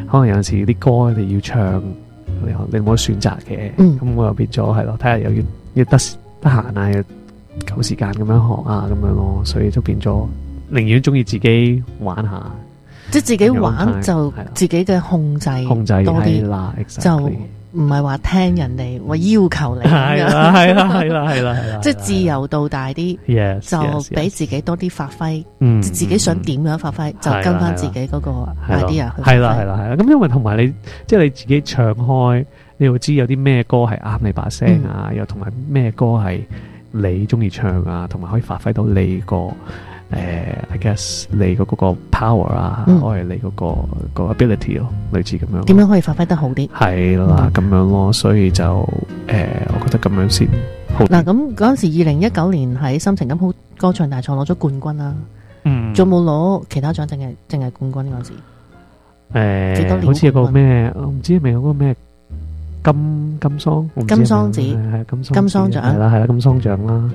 可能有陣時啲歌你要唱，你冇得選擇嘅。咁我又變咗係咯，睇下又要得閒啊，要夠時間咁樣學啊，咁樣咯，所以就變咗寧願中意自己玩下。 即係自己玩就自己嘅控制多啲啦，就唔係話聽人哋話要求你咁樣。係啦，即係自由度大啲，就俾自己多啲發揮。自己想點樣發揮，就跟翻自己嗰個 idea 去發揮。係啦。咁因為同埋你即係你自己唱開，你會知有啲咩歌係啱你把聲啊，又同埋咩歌係你中意唱啊，同埋可以發揮到你個。I guess 你嗰個 power 啊，或者你嗰個 ability 咯，類似咁樣。 點樣可以發揮得好啲？ 係啦，咁樣咯，所以就我覺得咁樣先好。 嗱，咁嗰陣時2019年喺心情金曲歌唱大賽攞咗冠軍啦。仲冇攞其他獎，淨係冠軍嗰陣時。幾多年？ 好似有個咩，我唔知係咪有個咩金桑子，係金桑獎，係啦，金桑獎啦。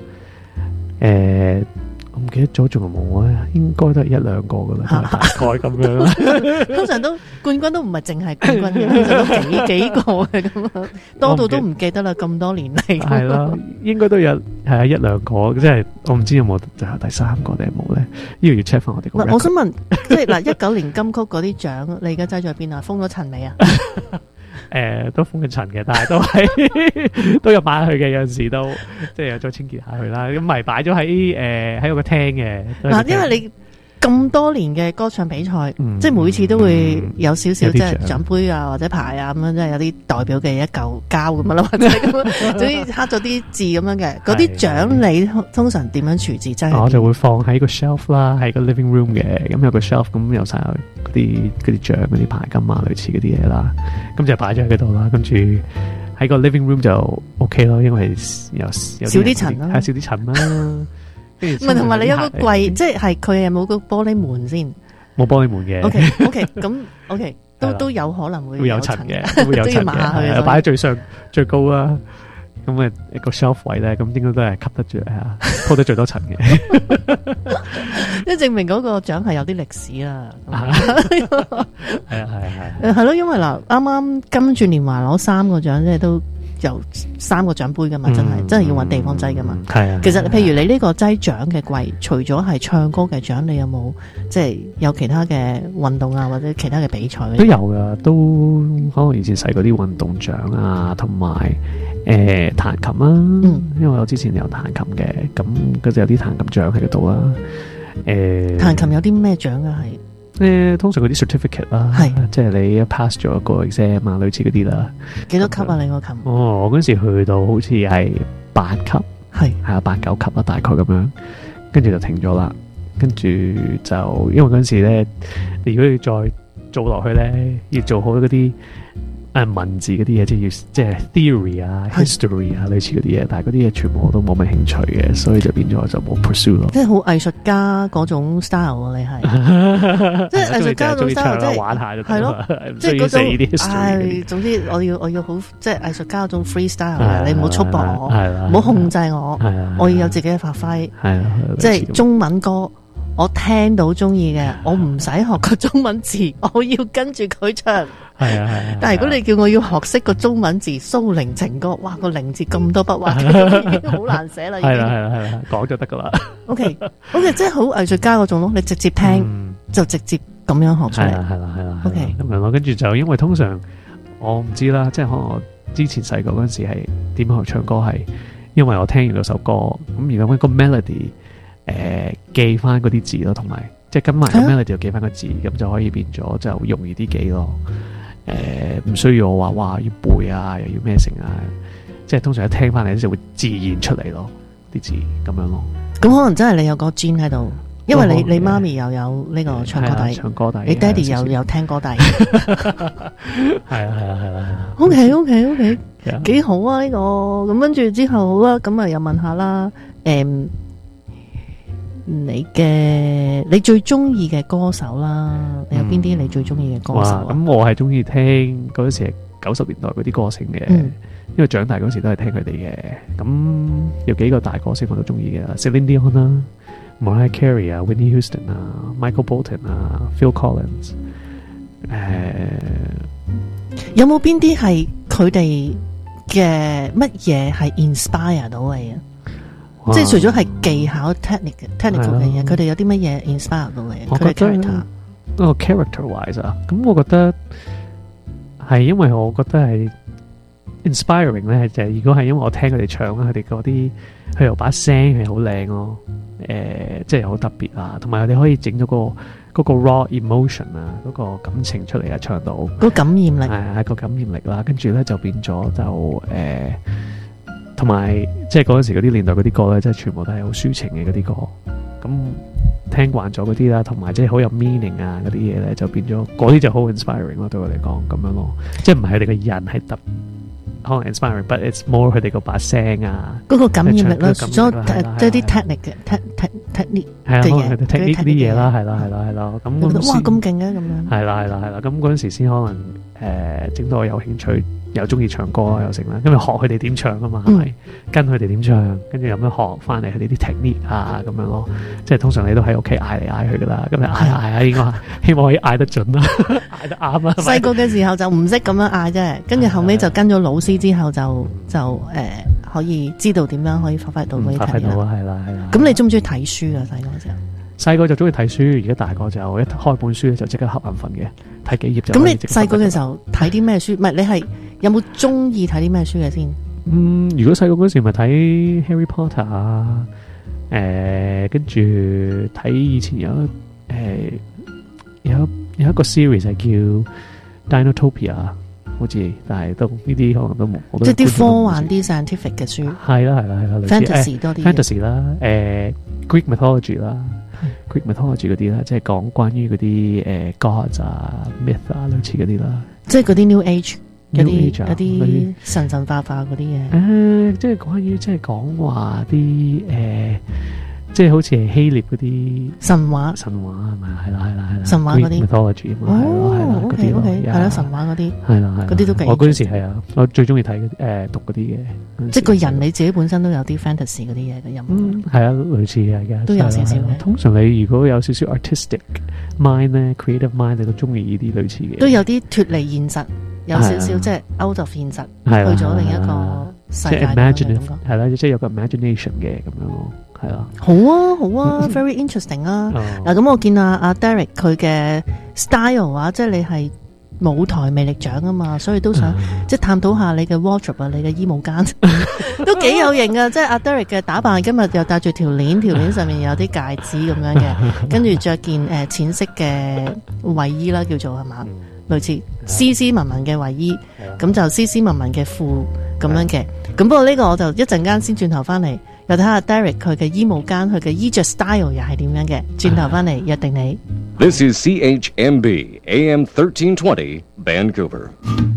我唔記得咗仲有冇啊？應該都係一兩個噶啦，大概咁樣啦。 通常都冠軍都唔係淨係冠軍嘅，通常都幾個嘅咁樣，多到都唔記得啦。咁多年嚟， 係啦，應該都有係一兩個，即係我唔知有冇最後第三個定係冇咧？呢個要 check 翻我哋。 唔係，我想問，即係嗱，19年金曲嗰啲獎，你而家擠咗喺邊啊？封咗塵未啊？ 都封緊塵嘅，但係都係都有擺去嘅，有陣時都即係有再清潔下去啦。咁咪擺咗喺我個廳嘅。嗱， 因為你咁多年嘅歌唱比賽，即係每次都會有少少即係獎杯啊或者牌啊咁樣，即係有啲代表嘅一嚿膠咁樣啦，或者咁樣，總之刻咗啲字咁樣嘅。嗰啲獎你通常點樣處置？真係我就會放喺個 shelf 啦，喺個 living room 嘅。咁有個 shelf，咁有晒嗰啲獎、嗰啲牌金啊，類似嗰啲嘢啦。咁就擺咗喺嗰度啦。跟住喺個 living room 就 OK 咯，因為有少啲塵啦， 係少啲塵啦。 唔係，同埋你有個櫃，即係佢有冇個玻璃門先？ 冇玻璃門嘅。 OK，咁 OK，都有可能會有塵嘅，會有塵嘅。擺喺最上最高啦。咁啊一個 shelf 位咧，咁應該都係吸得住啊，鋪得最多塵嘅。 即係證明嗰個獎係有啲歷史啦。係咯，因為嗱，啱啱金鑽年華攞3個獎，即係都有3個獎杯噶嘛，真係要搵地方擠噶嘛。係啊，其實譬如你呢個擠獎嘅櫃，除咗係唱歌嘅獎，你有冇即係有其他嘅運動啊，或者其他嘅比賽？ 都有噶，都可能以前細嗰啲運動獎啊，同埋彈琴啦。因為我之前有彈琴嘅，咁嗰就有啲彈琴獎喺嗰度啦。 彈琴有啲咩獎啊？係？ 通常嗰啲 certificate 啦，即係你 pass 咗個 exam 啊，類似嗰啲啦。幾多級啊？你個琴？我嗰時去到好似係8級，係啊8、9級啦，大概咁樣，跟住就停咗啦。跟住就因為嗰陣時咧，如果要再做落去咧，要做好嗰啲文字嗰啲嘢，即係 theory 啊、history 啊，類似嗰啲嘢，但係嗰啲嘢全部我都冇乜興趣嘅，所以就變咗就冇 pursue 咯。即係好藝術家嗰種 style 啊，你係即係藝術家嗰種 style，即係玩下就係咯，即係嗰種。總之我要好，即係藝術家嗰種 freestyle，你唔好束縛我，唔好控制我，我要有自己嘅發揮。即係中文歌，我聽到中意嘅，我唔使學個中文字，我要跟住佢唱。係啊，但係如果你叫我要學識個中文字蘇寧情歌，哇個寧字咁多筆畫，已經好難寫啦。係啦，講就得噶啦。OK，即係好藝術家嗰種咯，你直接聽就直接咁樣學出嚟。係啦。OK，咁樣咯。跟住就因為通常我唔知啦，即係可能我之前細個嗰陣時係點學唱歌，係因為我聽完嗰首歌，咁然後搵個 melody，記翻嗰啲字咯，同埋即係跟埋個 melody 就記翻個字，咁就可以變咗就容易啲記咯。唔需要我話哇要背啊，又要咩成啊，即係通常一聽翻嚟就會自然出嚟咯，啲字咁樣咯。咁可能真係你有個 gene 喺度，因為你媽咪又有呢個唱歌底，你爹哋又有聽歌底，係啊。OK，幾好啊呢個。咁跟住之後好啦，咁啊又問下啦，你最中意嘅歌手啦，你有邊啲你最中意嘅歌手啊？咁我係中意聽嗰陣時係90年代嗰啲歌星嘅，因為長大嗰時都係聽佢哋嘅。咁有幾個大歌星我都中意嘅，Celine Dion 啦、Mariah Carey 啊、Whitney Houston 啊、Michael Bolton 啊、Phil Collins， 有冇邊啲係佢哋嘅乜嘢係 inspire 到你啊？即係除咗係技巧 technical 嘅嘢，佢哋有啲乜嘢 inspire 到你？ 我覺得character wise 啊，咁我覺得係因為我覺得係 inspiring 咧，就係如果係因為我聽佢哋唱佢哋嗰啲佢又把聲係好靚咯，即係好特別啊，同埋佢哋可以整咗嗰個 raw emotion 啊，嗰個感情出嚟啊，唱到個感染力係個感染力啦，跟住咧就變咗就同埋即係嗰陣時嗰啲年代嗰啲歌咧，即係全部都係好抒情嘅嗰啲歌，咁聽慣咗嗰啲啦，同埋即係好有 meaning 啊嗰啲嘢咧，就變咗嗰啲就好 inspiring 咯，對我嚟講咁樣咯，即係唔係佢哋嘅人係特可能 inspiring，but it's more 佢哋嗰把聲啊， 嗰個感染力咯，所即係啲 technique 嘅 technique 係啊，technique 啲嘢啦，係啦，咁哇咁勁嘅咁樣， 係啦，咁嗰陣時先可能整到我有興趣。又中意唱歌啊，又成啦，因為學佢哋點唱啊嘛，係咪？跟佢哋點唱，跟住有咩學翻嚟佢哋啲 technique 啊咁樣咯。即係通常你都喺屋企嗌嚟嗌去噶啦，咁你嗌應該希望可以嗌得準啦，嗌得啱啦。 細個嘅時候就唔識咁樣嗌啫，跟住後尾就跟咗老師之後就可以知道點樣可以發揮到嗰啲 technique。發揮到係啦。咁你中唔中意睇書啊？細個時候？細個就中意睇書，而家大個就一開本書就即刻瞌眼瞓嘅，睇幾頁就。咁你細個嘅時候睇啲咩書？唔係你係有冇中意睇啲咩書嘅先？如果細個嗰時咪睇 Harry Potter 啊，跟住睇以前有一個 series 係叫 Dinotopia， 好似，但係都呢啲可能都冇。即係啲科幻啲 scientific 嘅書。係啦，fantasy 多啲。fantasy 啦，Greek mythology 啦。Greek mythology 嗰啲啦，即係講關於嗰啲gods 啊、myth 啊，類似嗰啲啦。即係嗰啲 New Age 嗰啲神化嗰啲嘢。即係關於即係講話啲即係好似係希臘嗰啲神話係咪？係啦。神話嗰啲 mythology 嘛，係嗰啲咯，係啦，神話嗰啲係啦，嗰啲都幾。我嗰陣時係啊，我最中意睇讀嗰啲嘅。即係個人你自己本身都有啲 fantasy 嗰啲嘢嘅音。係啊，類似係嘅，都有少少嘅。通常你如果有少少 artistic mind 咧 ，creative mind， 你都中意呢啲類似嘅。都有啲脫離現實，有少少即係 out of 現實，去咗另一個世界嘅感覺。係啦，即係有個 imagination 嘅咁樣咯。係啦，好啊，very interesting 啊！嗱，咁我見阿 Derek 佢嘅 style 啊，即係你係舞台魅力獎啊嘛，所以都想即係探討下你嘅 wardrobe 啊，你嘅衣帽間都幾有型啊！即係阿 Derek 嘅打扮，今日又戴住條鏈上面有啲戒指咁樣嘅，跟住着件淺色嘅衛衣啦，叫做係嘛，類似斯斯文文嘅衛衣，咁就斯斯文文嘅褲咁樣嘅。咁不過呢個我就一陣間先轉頭翻嚟。又睇下 Derek 佢嘅衣帽間，佢嘅衣着 style 又係點樣嘅？轉頭翻嚟約定你。 This is CHMB AM 1320 Vancouver。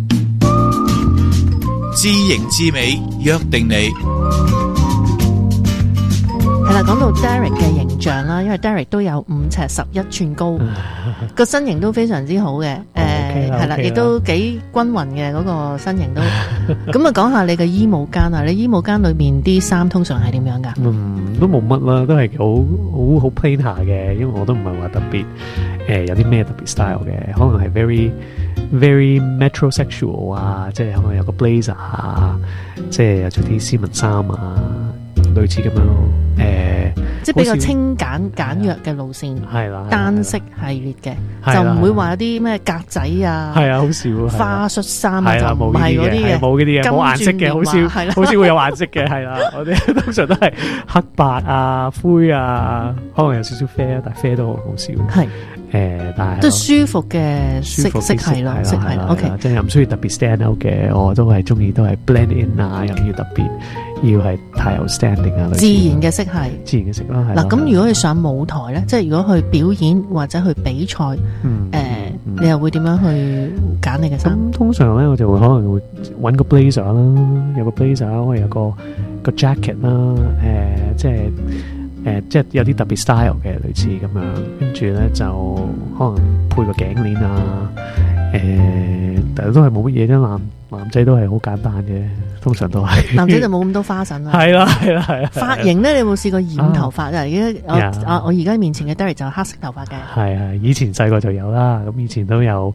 知型知美約定你。 係啦，講到 Derek 嘅形象啦，因為 Derek 都有5尺11寸高，個身形都非常之好嘅，係啦，亦都幾均勻嘅嗰個身形都。咁啊，講下你嘅衣帽間啊，你衣帽間裏面啲衫通常係點樣噶？ 都冇乜啦，都係好 plain 下嘅，因為我都唔係話特別有啲咩特別 style 嘅，可能係 very metrosexual 啊，即係可能有個 blazer 啊，即係有着啲絲紋衫啊，類似咁樣咯。 即係比較清簡約嘅路線，係啦，單色系列嘅，就唔會話有啲咩格仔啊，係啊，好少花恤衫啊，就唔係嗰啲嘅，冇嗰啲嘅，冇顏色嘅，好少會有顏色嘅，係啦，我哋通常都係黑白啊、灰啊，可能有少少啡啊，但係啡都好少，係但係都舒服嘅色系咯，色系 OK， 即係又唔需要特別 stand out 嘅，我都係中意都係 blend in 啊，又唔要特別。要係太有 standing 啊， 自然嘅色系， 自然嘅色啦。 嗱，咁如果你上舞台咧，即係如果去表演或者去比賽，你又會點樣去揀你嘅衫？咁通常咧，我就會可能會揾個 blazer 啦，有個 blazer，可能有個 jacket 啦，即係有啲特別 style 嘅類似咁樣，跟住咧就可能配個頸鏈啊，但係都係冇乜嘢啫，男仔都係好簡單嘅，通常都係。男仔就冇咁多花臣啦。係啦。髮型咧，你有冇試過染頭髮啊？我而家面前嘅 Derek 就係黑色頭髮嘅。係啊，以前細個就有啦，咁以前都有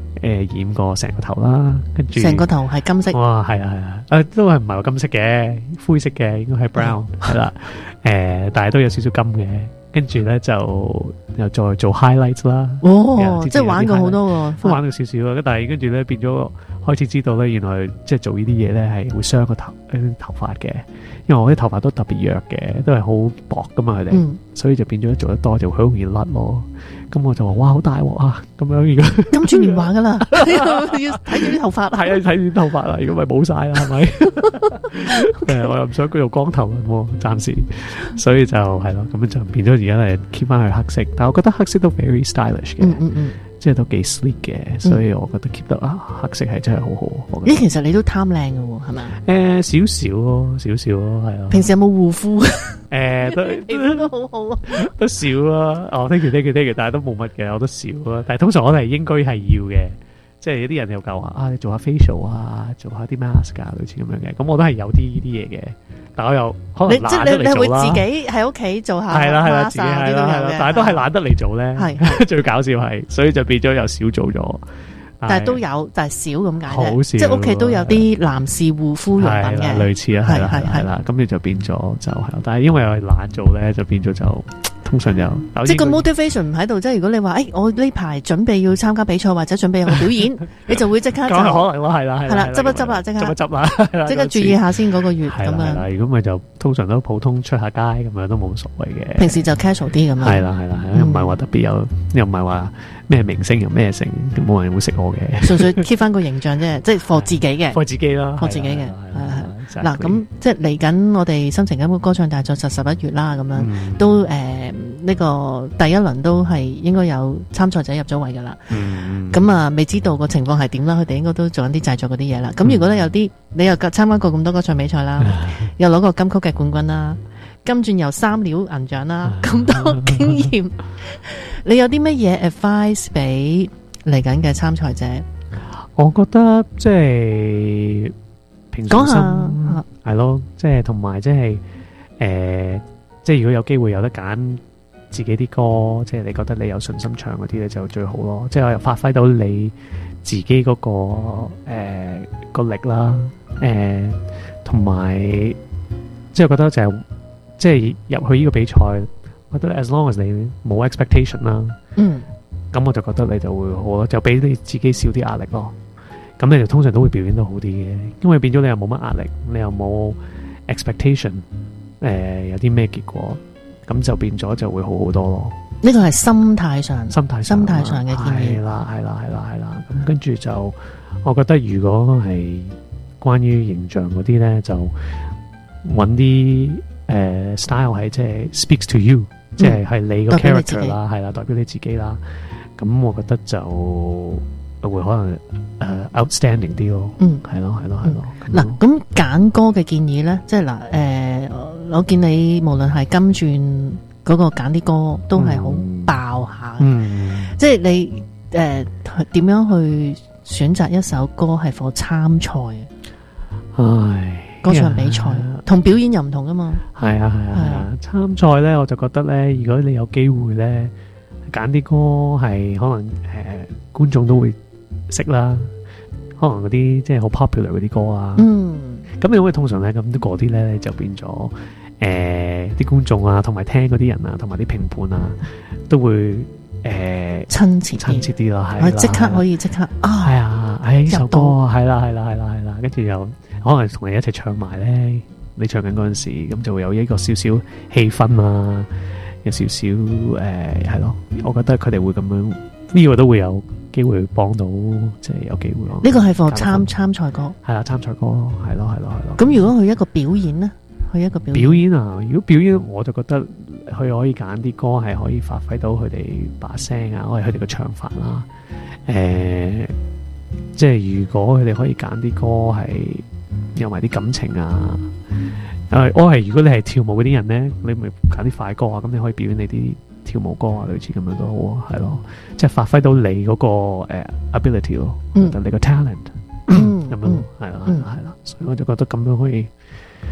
染過成個頭啦，跟住成個頭係金色。 哇，係啊，都係唔係話金色嘅，灰色嘅，應該係 brown 係啦。但係都有少少金嘅。跟住咧就又再做 highlights 啦。 即係玩過好多喎， 都玩到少少啦。但係跟住咧變咗開始知道咧，原來即係做呢啲嘢咧係會傷個頭髮嘅。因為我啲頭髮都特別弱嘅，都係好薄噶嘛佢哋，所以就變咗做得多就好容易甩咯。咁我就話：哇，好大鑊啊！咁樣而家金轉年華噶啦，要睇住啲頭髮。 係啊，睇住頭髮啦，如果咪冇晒啦，係咪？我又唔想佢做光頭喎，暫時，所以就係咯，咁樣就變咗而家係 keep 翻佢黑色。但係我覺得黑色都 very stylish 嘅，即係都幾 sleek 嘅，所以我覺得 keep 得黑色係真係好好。 其實你都貪靚嘅喎，係咪？ 少少咯，係咯。 平時有冇護膚？ 都好好啊， 都少啦。thank you，但係都冇乜嘅，我都少啦。但係通常我哋應該係要嘅，即係有啲人又教話你做下 facial 啊，做下啲 mask 啊，類似咁樣嘅。咁我都係有啲呢啲嘢嘅，但我又可能懶得嚟做啦。你會自己喺屋企做下 mask 自己係啦， 但係都係懶得嚟做咧。係最搞笑係，所以就變咗又少做咗。 但係都有，但係少咁解啫。 好少， 即係屋企都有啲男士護膚用品嘅， 類似啊，係啦。咁你就變咗就係，但係因為我懶做咧，就變咗就通常有。 即係個 motivation 唔喺度，即係如果你話我呢排準備要參加比賽或者準備有個表演，你就會即刻就可能咯，係啦， 執一執啦，即刻執啦， 即刻注意下先嗰個月咁樣。 係啦，如果咪就通常都普通出下街咁樣都冇所謂嘅。 平時就 casual 啲咁樣。 係啦，又唔係話特別有，又唔係話咩明星又咩成，冇人會識我嘅。 純粹 keep 翻個形象啫，即係 for 自己嘅。 for 自己啦 ，for 自己嘅。係嗱，咁即係嚟緊我哋深情感歌唱大賽就11月啦，咁樣都呢個第一輪都係應該有參賽者入咗圍噶啦。咁啊，未知道個情況係點啦，佢哋應該都做緊啲製作嗰啲嘢啦。咁如果咧有啲你又參加過咁多歌唱比賽啦，又攞過金曲嘅冠軍啦，金鑽又3料銀獎啦，咁多經驗，你有啲乜嘢 advice 俾嚟緊嘅參賽者？ 我覺得即係平常心係咯，即係同埋即係即係如果有機會有得揀自己啲歌，即係你覺得你有信心唱嗰啲咧就最好咯。即係我又發揮到你自己嗰個力啦，同埋即係覺得就係即係入去呢個比賽，我覺得 as long as 你冇 expectation 啦，咁我就覺得你就會好咯，就俾你自己少啲壓力咯。咁你就通常都會表演到好啲嘅，因為變咗你又冇乜壓力，你又冇 expectation，有啲咩結果，咁就變咗就會好好多咯。 呢個係心態上嘅建議。 係啦。咁跟住就，我覺得如果係關於形象嗰啲咧，就揾啲style 係即係 speaks to you，即係你個 character 啦，係啦，代表你自己啦。咁我覺得就會可能outstanding 啲咯。係咯。 嗱，咁揀歌嘅建議咧，即係嗱，我見你無論係金鑽嗰個揀啲歌都係好爆下，即係你點樣去選擇一首歌係 for 參賽？歌唱比賽同表演又唔同噶嘛。係啊。參賽咧，我就覺得咧，如果你有機會咧，揀啲歌係可能觀眾都會識啦，可能嗰啲即係好 popular 嗰啲歌啊。咁你會通常咧，咁嗰啲咧就變咗啲觀眾啊，同埋聽嗰啲人啊，同埋啲評判啊，都會親切啲咯。係即刻可以即刻係啊！呢首歌係啦，跟住又可能同你一齊唱埋咧。你唱緊嗰陣時，咁就會有一個少少氣氛啊，有少少係咯。我覺得佢哋會咁樣，呢個都會有機會幫到，即係有機會咯。呢個係 for 參賽歌，係啦，參賽歌咯，係咯。咁如果佢一個表演咧，表演啊，如果表演，我就覺得佢可以揀啲歌係可以發揮到佢哋把聲啊，或者佢哋嘅唱法啦。即係如果佢哋可以揀啲歌係有埋啲感情啊。如果你係跳舞嗰啲人咧，你咪揀啲快歌啊，咁你可以表演你啲跳舞歌啊，類似咁樣都好啊，係咯，即係發揮到你嗰個ability 咯，你個 talent 咁樣，係啦，所以我就覺得咁樣可以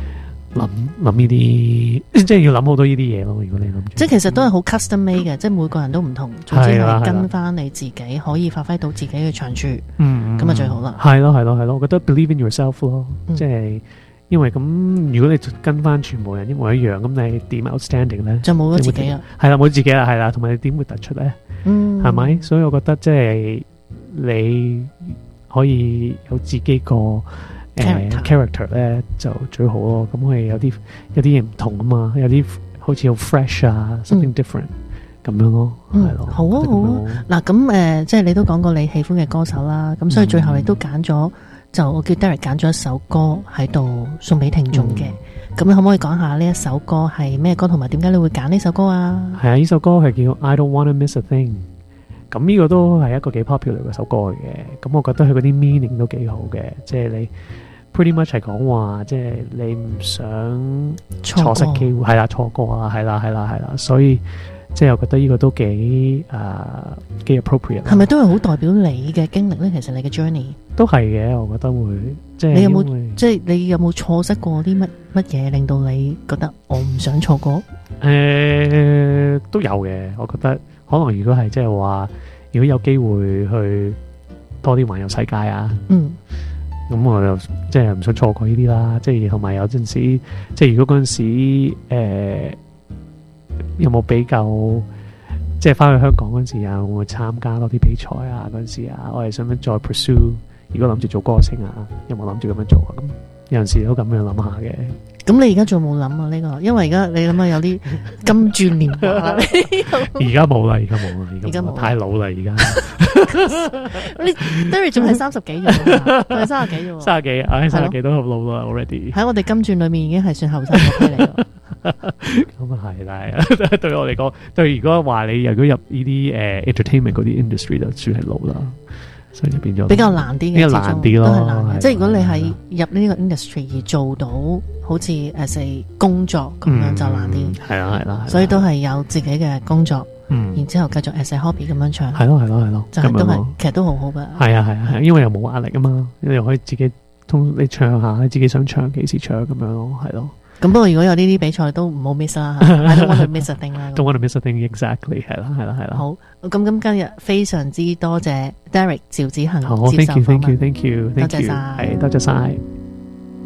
諗呢啲，即係要諗好多呢啲嘢咯。如果你諗住， 即係其實都係好 custom made 嘅，即係每個人都唔同，總之係跟翻你自己可以發揮到自己嘅長處，咁啊最好啦。係咯， 我覺得 believe in yourself 咯，即係因為咁，如果你跟翻全部人一模一樣，咁你點 outstanding 咧？ 就冇咗自己啦。 係啦，冇自己啦，係啦，同埋你點會突出咧？係咪？所以我覺得即係你可以有自己個character 咧就最好咯。咁佢有啲嘢唔同啊嘛，有啲好似好 fresh 啊 something different 咁樣咯，係咯。 好啊。嗱咁即係你都講過你喜歡嘅歌手啦，咁所以最後你都揀咗，就我叫 Derek 揀咗一首歌喺度送俾聽眾嘅。咁你可唔可以講下呢一首歌係咩歌，同埋點解你會揀呢首歌啊？係啊， 呢首歌係叫 I Don't Wanna Miss a Thing。咁呢個都係一個幾 popular 嘅首歌嚟嘅。咁我覺得佢嗰啲 meaning 都幾好嘅，即係你 pretty much 係講話，即係你唔想錯失機會，係啦，錯過啊，係啦，所以即係我覺得呢個都幾 appropriate。係咪都係好代表你嘅經歷咧？其實你嘅 journey 都係嘅，我覺得會。即係你有冇即係你有冇錯失過啲乜嘢令到你覺得我唔想錯過？ 都有嘅，我覺得。可能如果係即係話，如果有機會去多啲環遊世界啊，咁我就即係唔想錯過呢啲啦。即係同埋有陣時，即係如果嗰陣時有冇比較，即係翻去香港嗰陣時啊，會唔會參加多啲比賽啊？嗰陣時啊，我係想唔想再 pursue？如果諗住做歌星啊，有冇諗住咁樣做啊？咁有陣時都咁樣諗下嘅。 咁你而家仲冇諗啊？呢個，因為而家你諗下有啲金鑽年華啦。 而家冇啦，而家冇，太老啦，而家。 你 Derek 仲係30幾啫，係30幾啫。 30幾都好老啦 already。 喺我哋金鑽裏面已經係算後生嗰批嚟咯。 咁啊係，但係對我嚟講，對如果話你如果入呢啲entertainment 嗰啲 industry 就算係老啦。所以就變咗比較難啲嘅， 比較難啲咯， 都係難嘅。即係如果你係入呢個 industry 而做到好似as工作咁樣就難啲。 係啦， 所以都係有自己嘅工作，然之後繼續as hobby 咁樣唱。 係咯， 就係都係，其實都好好噶。 係啊，因為又冇壓力啊嘛，你又可以自己你唱下，你自己想唱幾時唱咁樣咯，係咯。 咁不過如果有呢啲比賽都唔好 miss 啦。I don't want to miss a thing 啦。 Don't want to miss a thing exactly 係啦。 好，咁今日非常之多謝 Derek 趙子恒接受訪問。 Thank you，多謝晒。